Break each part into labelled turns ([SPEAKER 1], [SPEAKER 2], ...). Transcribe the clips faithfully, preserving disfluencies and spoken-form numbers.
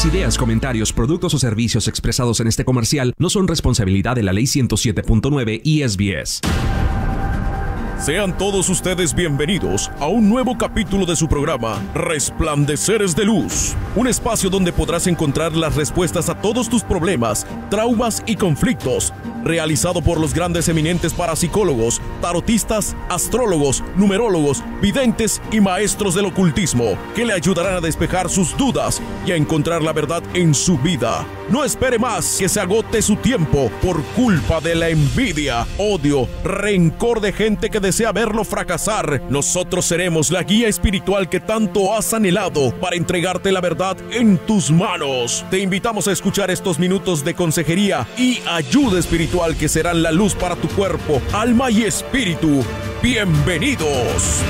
[SPEAKER 1] Las ideas, comentarios, productos o servicios expresados en este comercial no son responsabilidad de la Ley ciento siete punto nueve y S B S.
[SPEAKER 2] Sean todos ustedes bienvenidos a un nuevo capítulo de su programa Resplandeceres de Luz, un espacio donde podrás encontrar las respuestas a todos tus problemas, traumas y conflictos, realizado por los grandes eminentes parapsicólogos, tarotistas, astrólogos, numerólogos, videntes y maestros del ocultismo, que le ayudarán a despejar sus dudas y a encontrar la verdad en su vida. No espere más que se agote su tiempo por culpa de la envidia, odio, rencor de gente que desea verlo fracasar. Nosotros seremos la guía espiritual que tanto has anhelado para entregarte la verdad en tus manos. Te invitamos a escuchar estos minutos de consejería y ayuda espiritual que serán la luz para tu cuerpo, alma y espíritu. ¡Bienvenidos!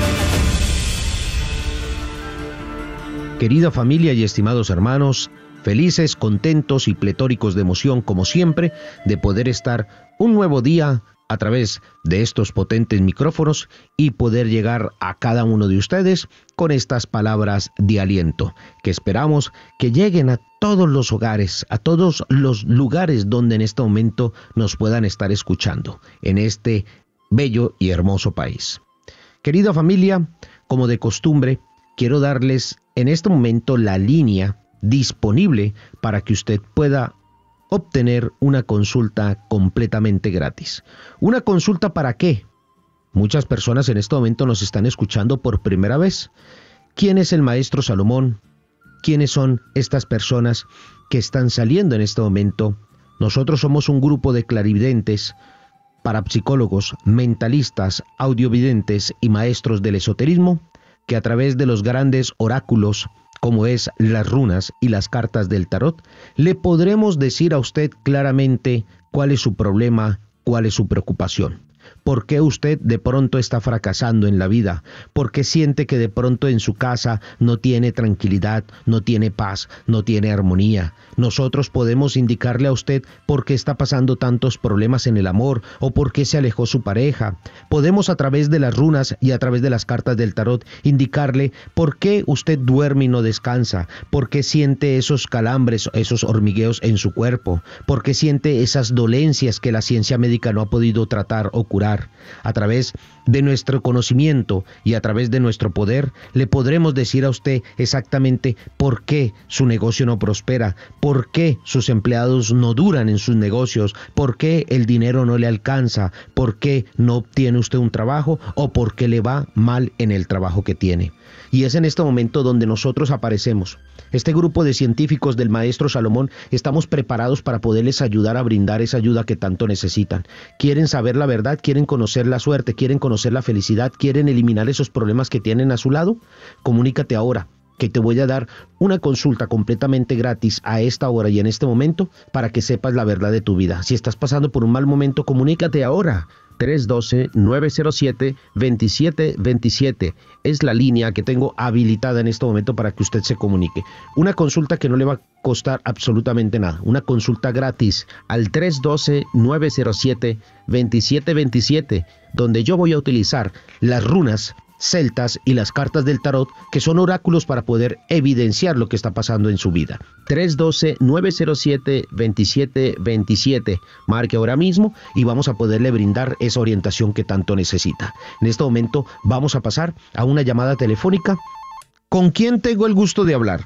[SPEAKER 3] Querida familia y estimados hermanos, felices, contentos y pletóricos de emoción, como siempre, de poder estar un nuevo día a través de estos potentes micrófonos y poder llegar a cada uno de ustedes con estas palabras de aliento, que esperamos que lleguen a todos los hogares, a todos los lugares donde en este momento nos puedan estar escuchando, en este bello y hermoso país. Querida familia, como de costumbre, quiero darles en este momento la línea disponible para que usted pueda obtener una consulta completamente gratis. ¿Una consulta para qué? Muchas personas en este momento nos están escuchando por primera vez. ¿Quién es el maestro Salomón? ¿Quiénes son estas personas que están saliendo en este momento? Nosotros somos un grupo de clarividentes, parapsicólogos, mentalistas, audiovidentes y maestros del esoterismo que a través de los grandes oráculos, como es las runas y las cartas del tarot, le podremos decir a usted claramente cuál es su problema, cuál es su preocupación. ¿Por qué usted de pronto está fracasando en la vida? ¿Por qué siente que de pronto en su casa no tiene tranquilidad, no tiene paz, no tiene armonía? Nosotros podemos indicarle a usted por qué está pasando tantos problemas en el amor o por qué se alejó su pareja. Podemos a través de las runas y a través de las cartas del tarot indicarle por qué usted duerme y no descansa, por qué siente esos calambres, esos hormigueos en su cuerpo, por qué siente esas dolencias que la ciencia médica no ha podido tratar o curar. A través de nuestro conocimiento y a través de nuestro poder, le podremos decir a usted exactamente por qué su negocio no prospera, por qué sus empleados no duran en sus negocios, por qué el dinero no le alcanza, por qué no obtiene usted un trabajo o por qué le va mal en el trabajo que tiene. Y es en este momento donde nosotros aparecemos. Este grupo de científicos del maestro Salomón estamos preparados para poderles ayudar a brindar esa ayuda que tanto necesitan. Quieren saber la verdad, quieren conocer la suerte, quieren conocer la felicidad, quieren eliminar esos problemas que tienen a su lado. Comunícate ahora, que te voy a dar una consulta completamente gratis a esta hora y en este momento para que sepas la verdad de tu vida. Si estás pasando por un mal momento, comunícate ahora. tres uno dos, nueve cero siete, dos siete dos siete es la línea que tengo habilitada en este momento para que usted se comunique. Una consulta que no le va a costar absolutamente nada. Una consulta gratis al tres uno dos, nueve cero siete, dos siete dos siete, donde yo voy a utilizar las runas celtas y las cartas del tarot, que son oráculos para poder evidenciar lo que está pasando en su vida. tres uno dos, nueve cero siete, dos siete dos siete. Marque ahora mismo y vamos a poderle brindar esa orientación que tanto necesita. En este momento vamos a pasar a una llamada telefónica. ¿Con quién tengo el gusto de hablar?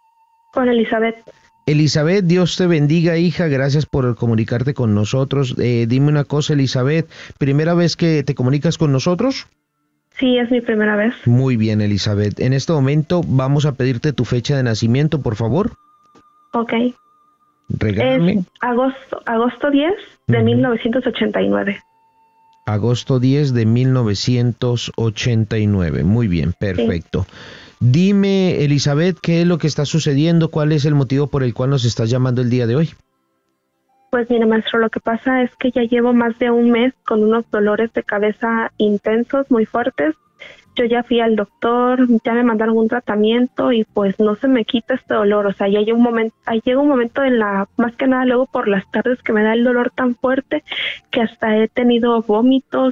[SPEAKER 4] Con Elizabeth.
[SPEAKER 3] Elizabeth, Dios te bendiga, hija, gracias por comunicarte con nosotros. Eh, dime una cosa, Elizabeth, ¿primera vez que te comunicas con nosotros?
[SPEAKER 4] Sí, es mi primera vez.
[SPEAKER 3] Muy bien, Elizabeth. En este momento vamos a pedirte tu fecha de nacimiento, por favor.
[SPEAKER 4] Ok.
[SPEAKER 3] Regálame.
[SPEAKER 4] Es agosto, agosto diez de uh-huh. mil novecientos ochenta y nueve.
[SPEAKER 3] Agosto diez de mil novecientos ochenta y nueve. Muy bien, perfecto. Sí. Dime, Elizabeth, ¿qué es lo que está sucediendo? ¿Cuál es el motivo por el cual nos estás llamando el día de hoy?
[SPEAKER 4] Pues mire, maestro, lo que pasa es que ya llevo más de un mes con unos dolores de cabeza intensos, muy fuertes. Yo ya fui al doctor, ya me mandaron un tratamiento y pues no se me quita este dolor. O sea, ya llega un momento, llega un momento en la, más que nada luego por las tardes que me da el dolor tan fuerte que hasta he tenido vómitos.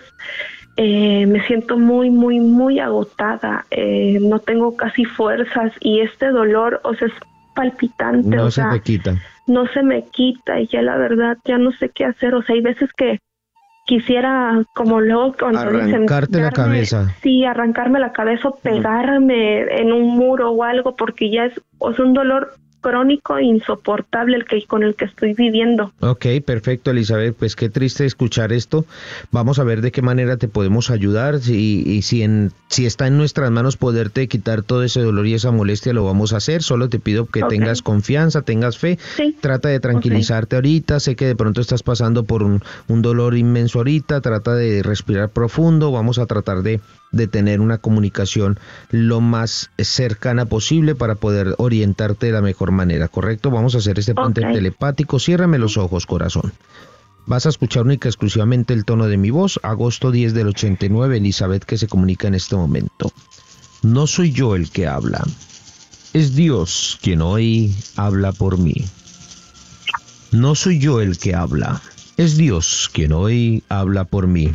[SPEAKER 4] Eh, me siento muy, muy, muy agotada. Eh, no tengo casi fuerzas y este dolor, o sea, es palpitante.
[SPEAKER 3] No
[SPEAKER 4] o
[SPEAKER 3] se
[SPEAKER 4] sea,
[SPEAKER 3] te quita.
[SPEAKER 4] No se me quita y ya la verdad ya no sé qué hacer. O sea, hay veces que quisiera, como luego cuando
[SPEAKER 3] arrancarte
[SPEAKER 4] dicen,
[SPEAKER 3] la
[SPEAKER 4] darme,
[SPEAKER 3] cabeza.
[SPEAKER 4] Sí, arrancarme la cabeza o pegarme mm. en un muro o algo, porque ya es, o sea, un dolor crónico e insoportable el que con el que estoy viviendo.
[SPEAKER 3] Ok, perfecto, Elizabeth, pues qué triste escuchar esto. Vamos a ver de qué manera te podemos ayudar y, y si en si está en nuestras manos poderte quitar todo ese dolor y esa molestia, lo vamos a hacer. Solo te pido que okay. tengas confianza, tengas fe.
[SPEAKER 4] Sí.
[SPEAKER 3] Trata de tranquilizarte okay. ahorita. Sé que de pronto estás pasando por un, un dolor inmenso ahorita. Trata de respirar profundo. Vamos a tratar de de tener una comunicación lo más cercana posible para poder orientarte de la mejor manera, ¿correcto? Vamos a hacer este puente okay. telepático. Ciérrame los ojos, corazón. Vas a escuchar única y exclusivamente el tono de mi voz. Agosto diez del ochenta y nueve, Elizabeth, que se comunica en este momento. No soy yo el que habla. Es Dios quien hoy habla por mí. No soy yo el que habla. Es Dios quien hoy habla por mí.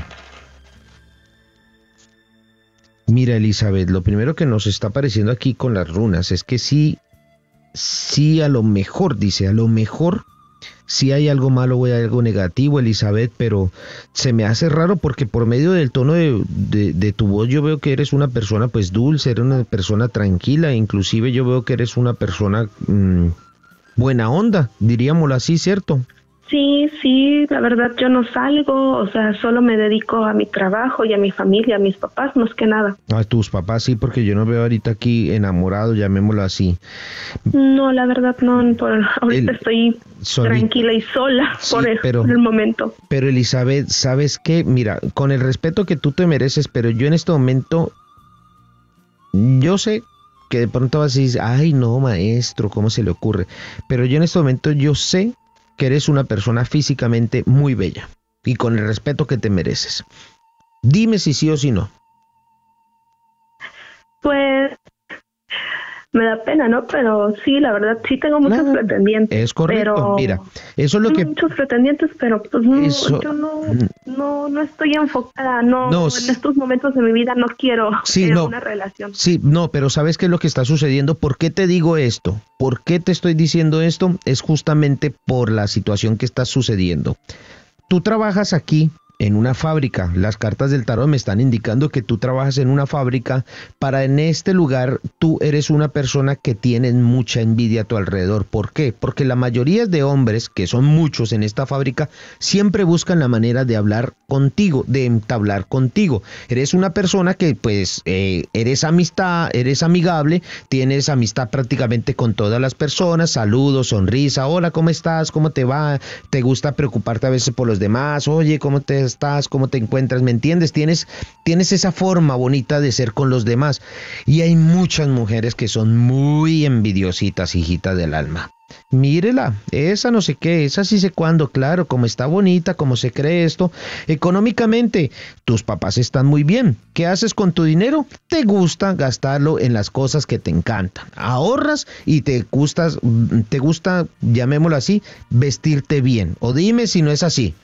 [SPEAKER 3] Mira, Elizabeth, lo primero que nos está apareciendo aquí con las runas es que sí, sí a lo mejor, dice, a lo mejor sí hay algo malo o hay algo negativo, Elizabeth, pero se me hace raro porque por medio del tono de, de, de tu voz yo veo que eres una persona pues dulce, eres una persona tranquila, inclusive yo veo que eres una persona mmm, buena onda, diríamoslo así, ¿cierto?
[SPEAKER 4] Sí, sí, la verdad yo no salgo, o sea, solo me dedico a mi trabajo y a mi familia, a mis papás, más que nada.
[SPEAKER 3] A tus papás sí, porque yo no veo ahorita aquí enamorado, llamémoslo así.
[SPEAKER 4] No, la verdad no, por ahorita el, estoy solita, tranquila y sola sí, por, el, pero, por el momento.
[SPEAKER 3] Pero Elizabeth, ¿sabes qué? Mira, con el respeto que tú te mereces, pero yo en este momento, yo sé que de pronto vas a decir, ay no, maestro, ¿cómo se le ocurre? Pero yo en este momento yo sé que eres una persona físicamente muy bella y con el respeto que te mereces. Dime si sí o si no.
[SPEAKER 4] Pues me da pena, ¿no? Pero sí, la verdad, sí tengo muchos no, pretendientes.
[SPEAKER 3] Es correcto,
[SPEAKER 4] pero
[SPEAKER 3] mira, eso es lo que...
[SPEAKER 4] Muchos pretendientes, pero pues no, eso... yo no, no, no estoy enfocada, no, no, en estos momentos de mi vida no quiero
[SPEAKER 3] sí,
[SPEAKER 4] tener
[SPEAKER 3] no,
[SPEAKER 4] una relación.
[SPEAKER 3] Sí, no, pero ¿sabes qué es lo que está sucediendo? ¿Por qué te digo esto? ¿Por qué te estoy diciendo esto? Es justamente por la situación que está sucediendo. Tú trabajas aquí en una fábrica. Las cartas del tarot me están indicando que tú trabajas en una fábrica. Para en este lugar tú eres una persona que tiene mucha envidia a tu alrededor. ¿Por qué? Porque la mayoría de hombres, que son muchos en esta fábrica, siempre buscan la manera de hablar contigo, de entablar contigo. Eres una persona que pues eh, eres amistad, eres amigable, tienes amistad prácticamente con todas las personas, saludos, sonrisa, hola, ¿cómo estás? ¿Cómo te va? ¿Te gusta preocuparte a veces por los demás? Oye, ¿cómo te estás? ¿Cómo te encuentras? ¿Me entiendes? Tienes, tienes esa forma bonita de ser con los demás. Y hay muchas mujeres que son muy envidiositas, hijita del alma. Mírela, esa no sé qué, esa sí sé cuándo, claro, como está bonita, como se cree esto. Económicamente, tus papás están muy bien. ¿Qué haces con tu dinero? Te gusta gastarlo en las cosas que te encantan. Ahorras y te gusta, te gusta, llamémoslo así, vestirte bien. O dime si no es así.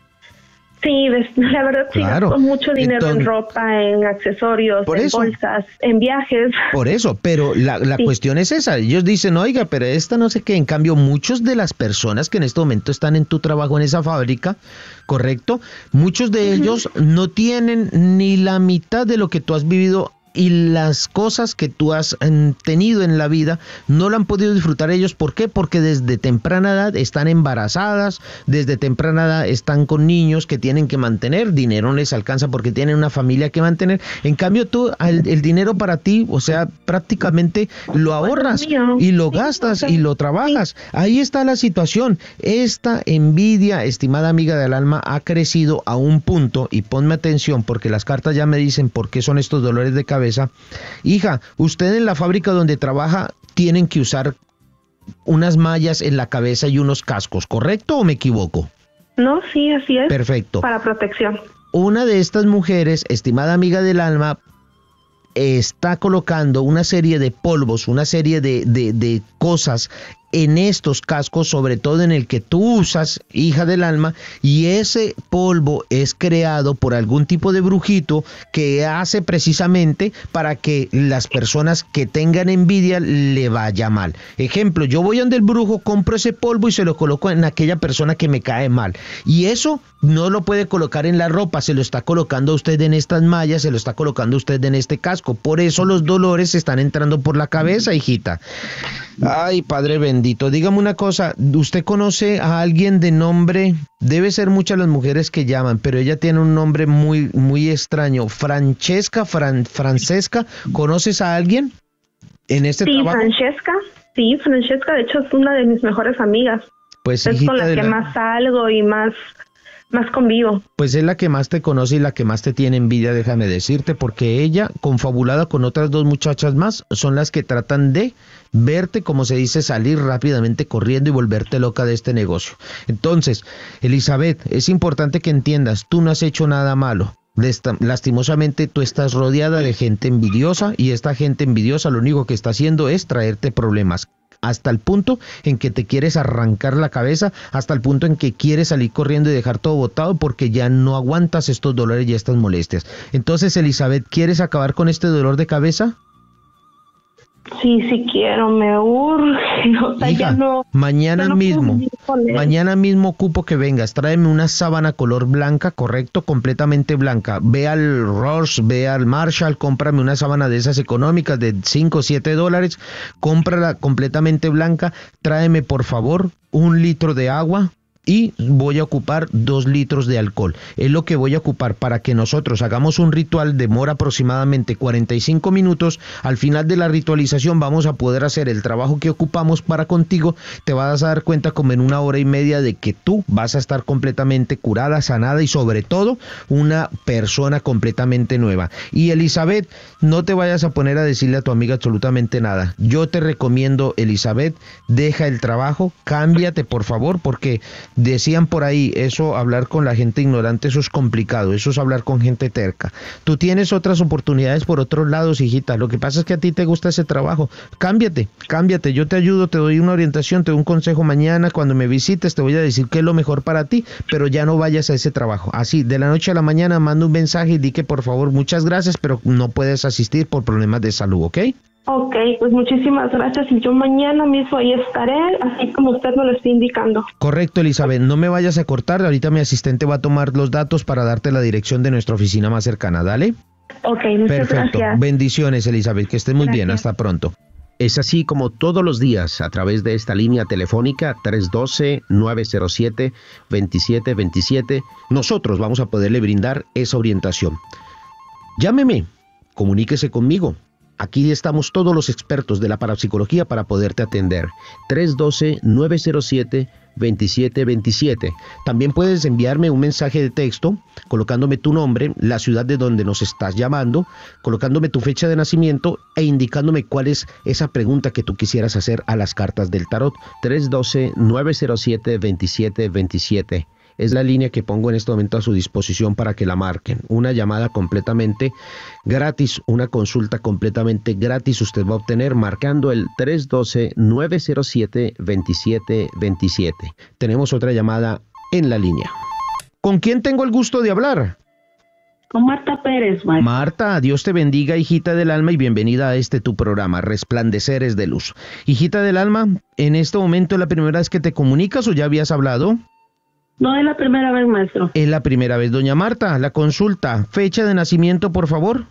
[SPEAKER 4] Sí, la verdad sí,
[SPEAKER 3] claro.
[SPEAKER 4] gasto mucho dinero
[SPEAKER 3] Entonces,
[SPEAKER 4] en ropa, en accesorios, en
[SPEAKER 3] eso,
[SPEAKER 4] bolsas, en viajes.
[SPEAKER 3] Por eso, pero la, la sí. cuestión es esa. Ellos dicen, oiga, pero esta no sé qué. En cambio, muchos de las personas que en este momento están en tu trabajo en esa fábrica, ¿correcto? Muchos de uh-huh. ellos no tienen ni la mitad de lo que tú has vivido. Y las cosas que tú has tenido en la vida no lo han podido disfrutar ellos. ¿Por qué? Porque desde temprana edad están embarazadas, desde temprana edad están con niños que tienen que mantener, dinero no les alcanza porque tienen una familia que mantener. En cambio tú, el, el dinero para ti, o sea, prácticamente lo ahorras y lo gastas y lo trabajas. Ahí está la situación. Esta envidia, estimada amiga del alma, ha crecido a un punto, y ponme atención porque las cartas ya me dicen por qué son estos dolores de cabeza. Hija, usted en la fábrica donde trabaja tienen que usar unas mallas en la cabeza y unos cascos, ¿correcto o me equivoco?
[SPEAKER 4] No, sí, así es.
[SPEAKER 3] Perfecto.
[SPEAKER 4] Para protección.
[SPEAKER 3] Una de estas mujeres, estimada amiga del alma, está colocando una serie de polvos, una serie de, de, de cosas en estos cascos, sobre todo en el que tú usas, hija del alma, y ese polvo es creado por algún tipo de brujito que hace precisamente para que las personas que tengan envidia le vaya mal. Ejemplo, yo voy donde el brujo, compro ese polvo y se lo coloco en aquella persona que me cae mal, y eso no lo puede colocar en la ropa, se lo está colocando usted en estas mallas, se lo está colocando usted en este casco. Por eso los dolores están entrando por la cabeza, hijita. Ay, Padre bendito, dígame una cosa, ¿usted conoce a alguien de nombre? Debe ser muchas las mujeres que llaman, pero ella tiene un nombre muy muy extraño. Francesca, Fran, Francesca, ¿conoces a alguien en este
[SPEAKER 4] sí,
[SPEAKER 3] trabajo?
[SPEAKER 4] Francesca, sí, Francesca, de hecho es una de mis mejores amigas.
[SPEAKER 3] Pues
[SPEAKER 4] es con la que la... más salgo y más... más convivo.
[SPEAKER 3] Pues es la que más te conoce y la que más te tiene envidia, déjame decirte, porque ella, confabulada con otras dos muchachas más, son las que tratan de verte, como se dice, salir rápidamente corriendo y volverte loca de este negocio. Entonces, Elizabeth, es importante que entiendas, tú no has hecho nada malo. Lastimosamente tú estás rodeada de gente envidiosa, y esta gente envidiosa lo único que está haciendo es traerte problemas, hasta el punto en que te quieres arrancar la cabeza, hasta el punto en que quieres salir corriendo y dejar todo botado porque ya no aguantas estos dolores y estas molestias. Entonces, Elizabeth, ¿quieres acabar con este dolor de cabeza?
[SPEAKER 4] Sí, sí quiero, me urge. O sea,
[SPEAKER 3] Hija,
[SPEAKER 4] ya no,
[SPEAKER 3] mañana
[SPEAKER 4] ya no
[SPEAKER 3] mismo, mañana mismo ocupo que vengas, tráeme una sábana color blanca, correcto, completamente blanca. Ve al Ross, ve al Marshall, cómprame una sábana de esas económicas de cinco o siete dólares, cómprala completamente blanca, tráeme por favor un litro de agua, y voy a ocupar dos litros de alcohol. Es lo que voy a ocupar para que nosotros hagamos un ritual. Demora aproximadamente cuarenta y cinco minutos. Al final de la ritualización vamos a poder hacer el trabajo que ocupamos para contigo. Te vas a dar cuenta como en una hora y media de que tú vas a estar completamente curada, sanada y sobre todo una persona completamente nueva. Y Elizabeth, no te vayas a poner a decirle a tu amiga absolutamente nada. Yo te recomiendo, Elizabeth, deja el trabajo, cámbiate por favor, porque decían por ahí, eso, hablar con la gente ignorante, eso es complicado, eso es hablar con gente terca. Tú tienes otras oportunidades por otros lados, hijita, lo que pasa es que a ti te gusta ese trabajo. Cámbiate, cámbiate, yo te ayudo, te doy una orientación, te doy un consejo mañana, cuando me visites te voy a decir qué es lo mejor para ti, pero ya no vayas a ese trabajo. Así, de la noche a la mañana manda un mensaje y di que por favor muchas gracias, pero no puedes asistir por problemas de salud, ¿ok?
[SPEAKER 4] Ok, pues muchísimas gracias y yo mañana mismo ahí estaré, así como usted me lo está indicando.
[SPEAKER 3] Correcto, Elizabeth, no me vayas a cortar, ahorita mi asistente va a tomar los datos para darte la dirección de nuestra oficina más cercana, ¿dale?
[SPEAKER 4] Ok, muchas
[SPEAKER 3] Perfecto.
[SPEAKER 4] gracias.
[SPEAKER 3] Bendiciones, Elizabeth, que estés muy
[SPEAKER 4] Gracias.
[SPEAKER 3] bien, hasta pronto. Es así como todos los días, a través de esta línea telefónica tres uno dos, nueve cero siete, dos siete dos siete, nosotros vamos a poderle brindar esa orientación. Llámeme, comuníquese conmigo. Aquí estamos todos los expertos de la parapsicología para poderte atender. tres uno dos, nueve cero siete, dos siete dos siete. También puedes enviarme un mensaje de texto colocándome tu nombre, la ciudad de donde nos estás llamando, colocándome tu fecha de nacimiento e indicándome cuál es esa pregunta que tú quisieras hacer a las cartas del tarot. tres uno dos, nueve cero siete, dos siete dos siete. Es la línea que pongo en este momento a su disposición para que la marquen. Una llamada completamente gratis, una consulta completamente gratis usted va a obtener marcando el tres uno dos, nueve cero siete, dos siete dos siete. Tenemos otra llamada en la línea. ¿Con quién tengo el gusto de hablar?
[SPEAKER 5] Con Marta Pérez, Mike.
[SPEAKER 3] Marta, Dios te bendiga, hijita del alma, y bienvenida a este tu programa, Resplandeceres de Luz. Hijita del alma, ¿en este momento es la primera vez que te comunicas o ya habías hablado?
[SPEAKER 5] No, es la primera vez, maestro.
[SPEAKER 3] Es la primera vez. Doña Marta, la consulta. Fecha de nacimiento, por favor.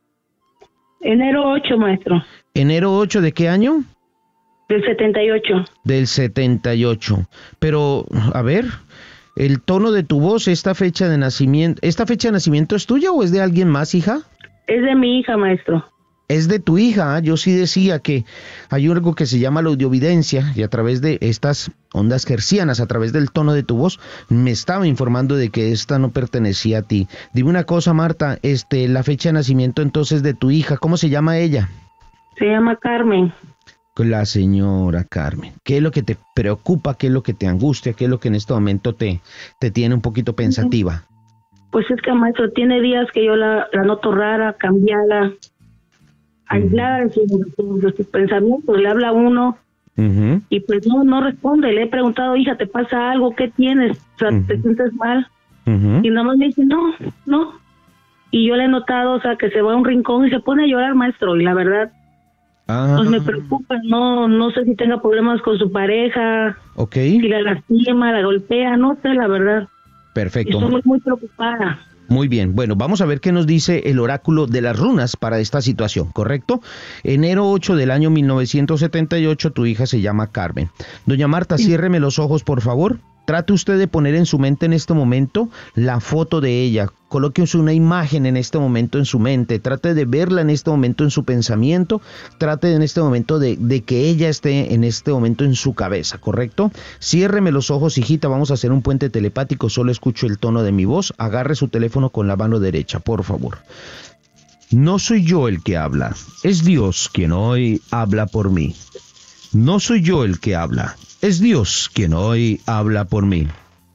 [SPEAKER 5] Enero ocho, maestro.
[SPEAKER 3] ¿Enero ocho de qué año?
[SPEAKER 5] Del setenta y ocho.
[SPEAKER 3] Del setenta y ocho. Pero, a ver, el tono de tu voz, esta fecha de nacimiento, ¿esta fecha de nacimiento es tuya o es de alguien más, hija?
[SPEAKER 5] Es de mi hija, maestro.
[SPEAKER 3] Es de tu hija. Yo sí decía que hay algo que se llama la audiovidencia y a través de estas ondas hercianas, a través del tono de tu voz, me estaba informando de que esta no pertenecía a ti. Dime una cosa, Marta, este, la fecha de nacimiento entonces de tu hija, ¿cómo se llama ella?
[SPEAKER 5] Se llama Carmen.
[SPEAKER 3] La señora Carmen. ¿Qué es lo que te preocupa? ¿Qué es lo que te angustia? ¿Qué es lo que en este momento te, te tiene un poquito pensativa?
[SPEAKER 5] Pues es que, maestro, tiene días que yo la, la noto rara, cambiada, aislada de sus, de sus pensamientos. Le habla a uno Uh-huh. Y pues no, no responde. Le he preguntado, hija, ¿te pasa algo? ¿Qué tienes? O sea, uh-huh. ¿te sientes mal? Uh-huh. Y nada más me dice, no, no. Y yo le he notado, o sea, que se va a un rincón y se pone a llorar, maestro. Y la verdad, ah. pues me preocupa. No, no sé si tenga problemas con su pareja.
[SPEAKER 3] Okay.
[SPEAKER 5] Si la lastima, la golpea, no sé, la verdad.
[SPEAKER 3] Perfecto.
[SPEAKER 5] Estoy muy, muy preocupada.
[SPEAKER 3] Muy bien, bueno, vamos a ver qué nos dice el oráculo de las runas para esta situación, ¿correcto? Enero ocho del año mil novecientos setenta y ocho, tu hija se llama Carmen. Doña Marta, sí. Ciérreme los ojos, por favor. Trate usted de poner en su mente en este momento la foto de ella. Coloque una imagen en este momento en su mente. Trate de verla en este momento en su pensamiento. Trate en este momento de, de que ella esté en este momento en su cabeza, ¿correcto? Ciérreme los ojos, hijita. Vamos a hacer un puente telepático. Solo escucho el tono de mi voz. Agarre su teléfono con la mano derecha, por favor. No soy yo el que habla. Es Dios quien hoy habla por mí. No soy yo el que habla. Es Dios quien hoy habla por mí.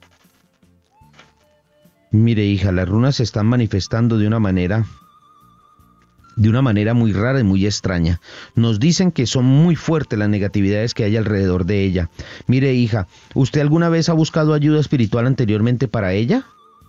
[SPEAKER 3] Mire, hija, las runas se están manifestando de una manera, de una manera muy rara y muy extraña. Nos dicen que son muy fuertes las negatividades que hay alrededor de ella. Mire, hija, ¿usted alguna vez ha buscado ayuda espiritual anteriormente para ella?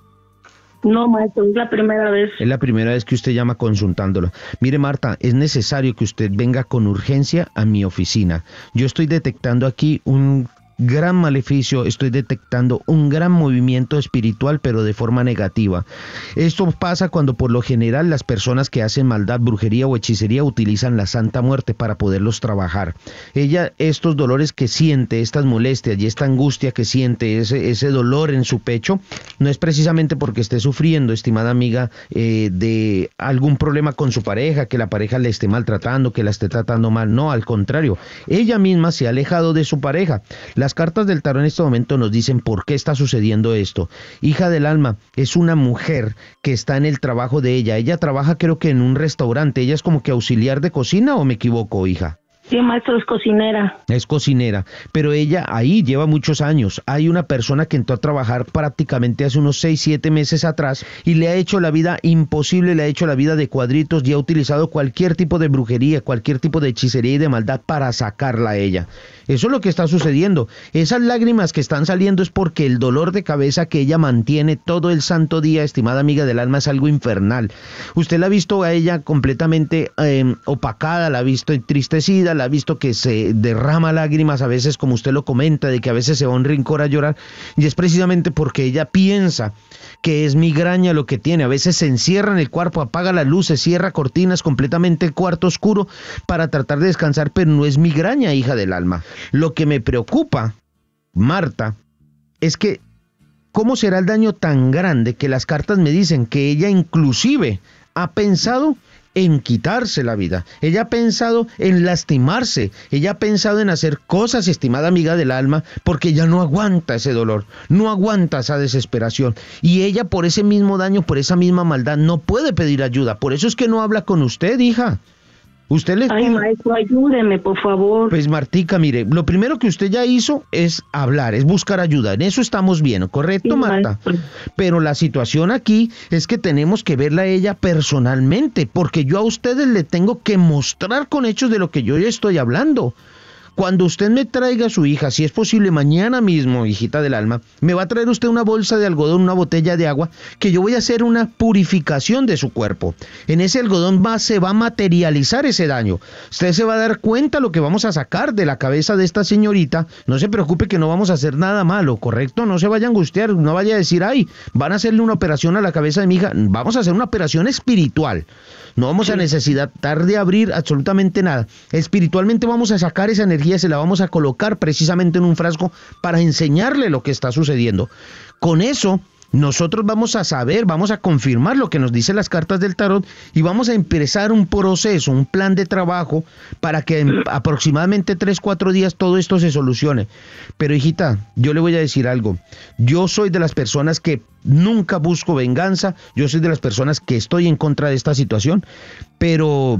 [SPEAKER 5] No, maestro, es la primera vez.
[SPEAKER 3] Es la primera vez que usted llama consultándolo. Mire, Marta, es necesario que usted venga con urgencia a mi oficina. Yo estoy detectando aquí un gran maleficio, estoy detectando un gran movimiento espiritual, pero de forma negativa. Esto pasa cuando por lo general las personas que hacen maldad, brujería o hechicería utilizan la Santa Muerte para poderlos trabajar. Ella, estos dolores que siente, estas molestias y esta angustia que siente, ese, ese dolor en su pecho, no es precisamente porque esté sufriendo, estimada amiga, eh, de algún problema con su pareja, que la pareja le esté maltratando, que la esté tratando mal. No, al contrario, ella misma se ha alejado de su pareja. Las cartas del tarot en este momento nos dicen por qué está sucediendo esto. Hija del alma, es una mujer que está en el trabajo de ella. Ella trabaja, creo que en un restaurante. Ella es como que auxiliar de cocina, ¿o me equivoco, hija?
[SPEAKER 5] Sí, maestro, es cocinera.
[SPEAKER 3] Es cocinera, pero ella ahí lleva muchos años. Hay una persona que entró a trabajar prácticamente hace unos seis, siete meses atrás y le ha hecho la vida imposible, le ha hecho la vida de cuadritos y ha utilizado cualquier tipo de brujería, cualquier tipo de hechicería y de maldad para sacarla a ella. Eso es lo que está sucediendo. Esas lágrimas que están saliendo es porque el dolor de cabeza que ella mantiene todo el santo día, estimada amiga del alma, es algo infernal. Usted la ha visto a ella completamente eh, opacada, la ha visto entristecida, la ha visto que se derrama lágrimas a veces, como usted lo comenta, de que a veces se va a un rincón a llorar, y es precisamente porque ella piensa que es migraña lo que tiene. A veces se encierra en el cuarto, apaga las luces, cierra cortinas, completamente el cuarto oscuro para tratar de descansar, pero no es migraña, hija del alma. Lo que me preocupa, Marta, es que ¿cómo será el daño tan grande que las cartas me dicen que ella inclusive ha pensado en quitarse la vida? Ella ha pensado en lastimarse, ella ha pensado en hacer cosas, estimada amiga del alma, porque ya no aguanta ese dolor, no aguanta esa desesperación, y ella por ese mismo daño, por esa misma maldad, no puede pedir ayuda. Por eso es que no habla con usted, hija. Usted le...
[SPEAKER 5] Ay, maestro, ayúdeme, por favor.
[SPEAKER 3] Pues, Martica, mire, lo primero que usted ya hizo es hablar, es buscar ayuda. En eso estamos bien, ¿correcto, sí, Marta? Maestro. Pero la situación aquí es que tenemos que verla a ella personalmente, porque yo a ustedes le tengo que mostrar con hechos de lo que yo ya estoy hablando. Cuando usted me traiga a su hija, si es posible mañana mismo, hijita del alma, me va a traer usted una bolsa de algodón, una botella de agua, que yo voy a hacer una purificación de su cuerpo. En ese algodón va, se va a materializar ese daño. Usted se va a dar cuenta lo que vamos a sacar de la cabeza de esta señorita. No se preocupe que no vamos a hacer nada malo, ¿correcto? No se vaya a angustiar, no vaya a decir, ay, van a hacerle una operación a la cabeza de mi hija. Vamos a hacer una operación espiritual. No vamos a necesitar de abrir absolutamente nada. Espiritualmente vamos a sacar esa energía, se la vamos a colocar precisamente en un frasco para enseñarle lo que está sucediendo. Con eso, nosotros vamos a saber, vamos a confirmar lo que nos dicen las cartas del tarot y vamos a empezar un proceso, un plan de trabajo para que en aproximadamente tres, cuatro días todo esto se solucione. Pero, hijita, yo le voy a decir algo. Yo soy de las personas que nunca busco venganza, yo soy de las personas que estoy en contra de esta situación, pero,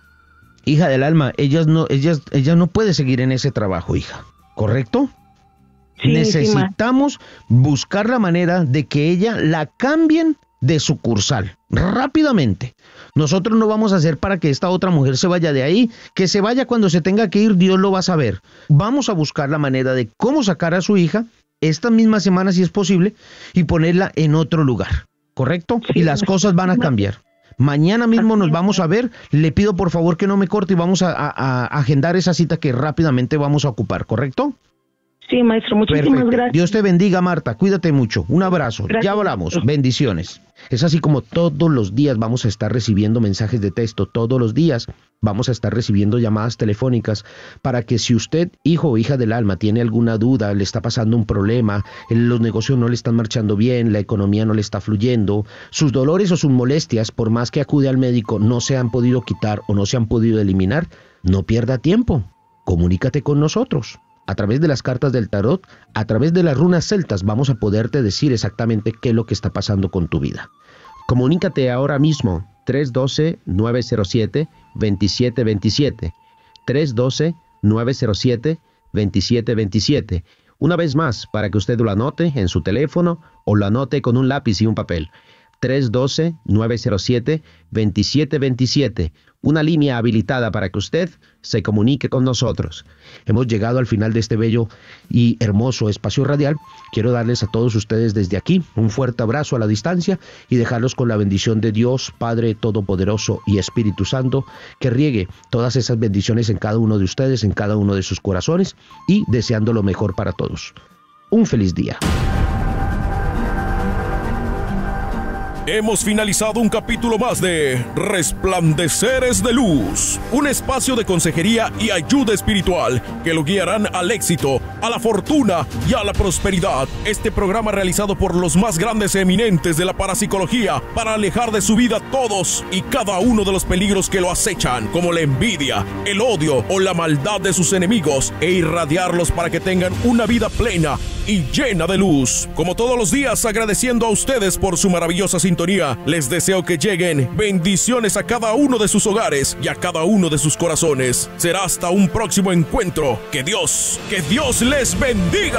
[SPEAKER 3] hija del alma, ellas no, ellas, ella no puede seguir en ese trabajo, hija, ¿correcto? Sí, necesitamos sí, buscar la manera de que ella la cambien de sucursal. rápidamente. Nosotros no vamos a hacer para que esta otra mujer se vaya de ahí, que se vaya cuando se tenga que ir, Dios lo va a saber. Vamos a buscar la manera de cómo sacar a su hija esta misma semana si es posible y ponerla en otro lugar, ¿correcto? Sí, y las cosas van a cambiar. Mañana mismo nos vamos a ver, le pido por favor que no me corte y vamos a, a, a agendar esa cita que rápidamente vamos a ocupar, ¿correcto?
[SPEAKER 5] Sí, maestro, muchísimas
[SPEAKER 3] Perfecto.
[SPEAKER 5] gracias.
[SPEAKER 3] Dios te bendiga, Marta, cuídate mucho, un abrazo, gracias. Ya hablamos, bendiciones. Es así como todos los días vamos a estar recibiendo mensajes de texto, todos los días vamos a estar recibiendo llamadas telefónicas para que si usted, hijo o hija del alma, tiene alguna duda, le está pasando un problema, los negocios no le están marchando bien, la economía no le está fluyendo, sus dolores o sus molestias, por más que acude al médico, no se han podido quitar o no se han podido eliminar, no pierda tiempo, comunícate con nosotros. A través de las cartas del tarot, a través de las runas celtas, vamos a poderte decir exactamente qué es lo que está pasando con tu vida. Comunícate ahora mismo, tres uno dos, nueve cero siete, dos siete dos siete, tres uno dos, nueve cero siete, dos siete dos siete. Una vez más, para que usted lo anote en su teléfono o lo anote con un lápiz y un papel. tres uno dos, nueve cero siete, dos siete dos siete. Una línea habilitada para que usted se comunique con nosotros. Hemos llegado al final de este bello y hermoso espacio radial. Quiero darles a todos ustedes desde aquí un fuerte abrazo a la distancia y dejarlos con la bendición de Dios, Padre Todopoderoso y Espíritu Santo, que riegue todas esas bendiciones en cada uno de ustedes, en cada uno de sus corazones y deseando lo mejor para todos. Un feliz día.
[SPEAKER 2] Hemos finalizado un capítulo más de Resplandeceres de Luz, un espacio de consejería y ayuda espiritual que lo guiarán al éxito, a la fortuna y a la prosperidad. Este programa realizado por los más grandes eminentes de la parapsicología para alejar de su vida todos y cada uno de los peligros que lo acechan, como la envidia, el odio o la maldad de sus enemigos, e irradiarlos para que tengan una vida plena y llena de luz. Como todos los días, agradeciendo a ustedes por su maravillosa sintonía. Les deseo que lleguen bendiciones a cada uno de sus hogares y a cada uno de sus corazones. Será hasta un próximo encuentro. Que Dios, que Dios les bendiga.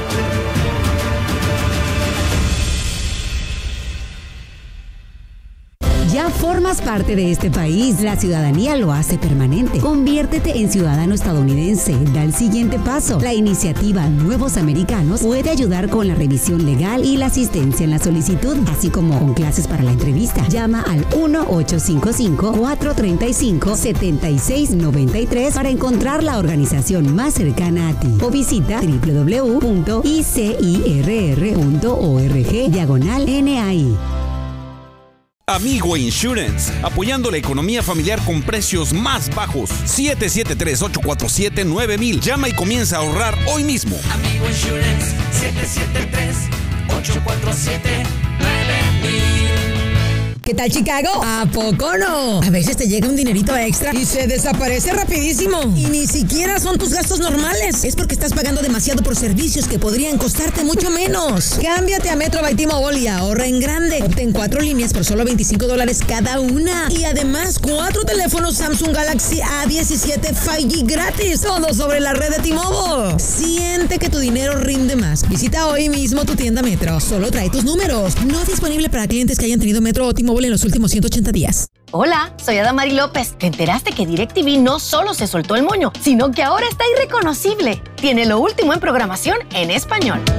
[SPEAKER 6] Ya formas parte de este país. La ciudadanía lo hace permanente. Conviértete en ciudadano estadounidense. Da el siguiente paso. La iniciativa Nuevos Americanos puede ayudar con la revisión legal y la asistencia en la solicitud, así como con clases para la entrevista. Llama al uno ocho cinco cinco, cuatro tres cinco, siete seis nueve tres para encontrar la organización más cercana a ti. O visita doble u doble u doble u punto i c i r r punto org diagonal N A I.
[SPEAKER 7] Amigo Insurance, apoyando la economía familiar con precios más bajos. siete siete tres, ocho cuatro siete, nueve mil. Llama y comienza a ahorrar hoy mismo.
[SPEAKER 8] Amigo Insurance, siete siete tres, ocho cuatro siete, nueve mil.
[SPEAKER 9] ¿Qué tal, Chicago? ¿A poco no? A veces te llega un dinerito extra y se desaparece rapidísimo. Y ni siquiera son tus gastos normales. Es porque estás pagando demasiado por servicios que podrían costarte mucho menos. Cámbiate a Metro by T-Mobile y ahorra en grande. Obtén cuatro líneas por solo veinticinco dólares cada una. Y además, cuatro teléfonos Samsung Galaxy A diecisiete cinco G gratis. Todo sobre la red de T-Mobile. Siente que tu dinero rinde más. Visita hoy mismo tu tienda Metro. Solo trae tus números. No disponible para clientes que hayan tenido Metro o T-Mobile en los últimos ciento ochenta días.
[SPEAKER 10] Hola, soy Adamari López. ¿Te enteraste que DirecTV no solo se soltó el moño, sino que ahora está irreconocible? Tiene lo último en programación en español.